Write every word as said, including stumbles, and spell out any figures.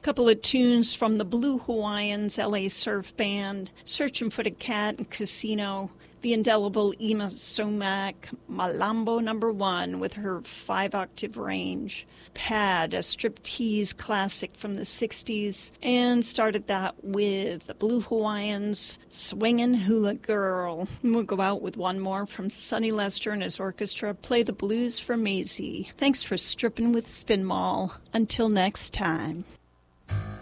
Couple of tunes from the Blue Hawaiians, L A Surf Band, Searching for the Cat and Casino, the indelible Ima Somack, Malambo number one with her five-octave range, Pad, a striptease classic from the sixties, and started that with the Blue Hawaiians, Swingin' Hula Girl. And we'll go out with one more from Sonny Lester and his orchestra, Play the Blues for Maisie. Thanks for stripping with Spin Mall. Until next time.